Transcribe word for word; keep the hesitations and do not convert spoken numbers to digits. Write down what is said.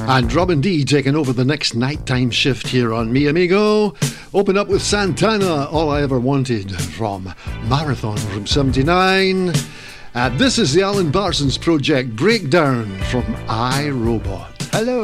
And Robin D taking over the next nighttime shift here on Mi Amigo. Open up with Santana, All I Ever Wanted, from Marathon from seventy-nine. Uh, this is the Alan Parsons Project Breakdown from iRobot. Hello.